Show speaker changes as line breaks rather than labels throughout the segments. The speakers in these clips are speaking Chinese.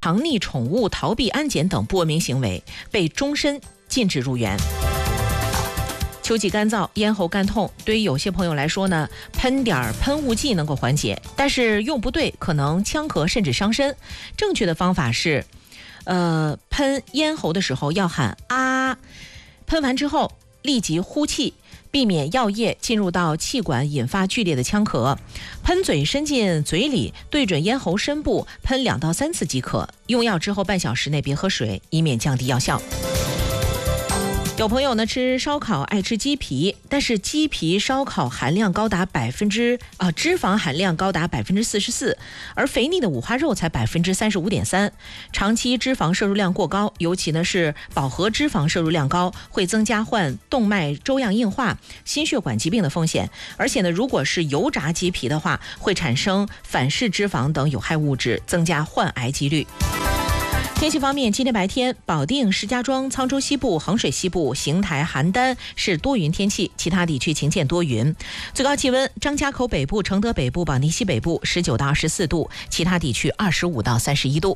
藏匿宠物、逃避安检等不文明行为，被终身禁止入园。秋季干燥，咽喉干痛，对于有些朋友来说呢，喷点喷雾剂能够缓解，但是用不对可能呛咳甚至伤身。正确的方法是，喷咽喉的时候要喊啊，喷完之后立即呼气，避免药液进入到气管引发剧烈的呛咳。喷嘴伸进嘴里，对准咽喉深部喷2到3次即可。用药之后半小时内别喝水，以免降低药效。有朋友呢吃烧烤爱吃鸡皮，但是鸡皮烧烤含量高达脂肪含量高达44%，而肥腻的五花肉才35.3%。长期脂肪摄入量过高，尤其呢是饱和脂肪摄入量高，会增加患动脉粥样硬化、心血管疾病的风险。而且呢，如果是油炸鸡皮的话，会产生反式脂肪等有害物质，增加患癌几率。天气方面，今天白天，保定、石家庄、沧州西部、衡水西部、邢台、邯郸是多云天气，其他地区晴见多云。最高气温，张家口北部、承德北部、保定西北部19到24度，其他地区25到31度。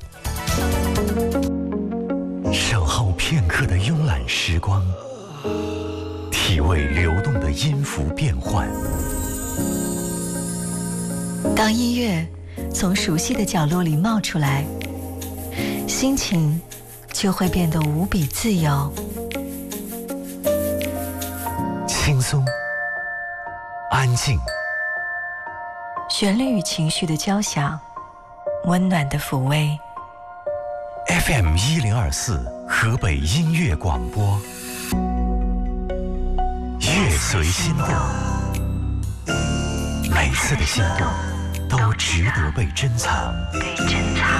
守候片刻的慵懒时光，体味流动的音符变换。
当音乐从熟悉的角落里冒出来，心情就会变得无比自由，
轻松，安静，
旋律与情绪的交响，温暖的抚慰。
FM 1024河北音乐广播，乐随心动，每次的心动都值得被珍藏。